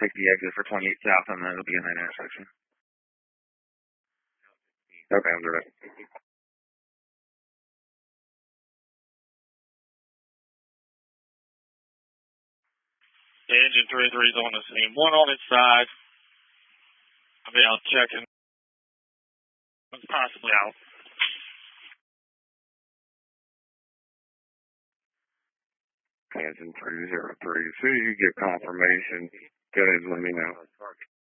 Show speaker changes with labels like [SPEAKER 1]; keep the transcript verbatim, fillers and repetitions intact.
[SPEAKER 1] take the exit for twenty-eight South, and then it'll be in that intersection. Okay, I'm direct.
[SPEAKER 2] Engine three three is on the scene. One on its side. I'll be out checking. It's possibly out.
[SPEAKER 1] Engine three zero three. As soon as you get confirmation, go ahead and let me know.